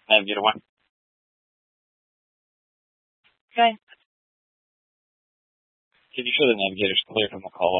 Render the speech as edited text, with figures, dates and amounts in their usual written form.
Navigator 1. Okay. Can you show the navigator's clear from the call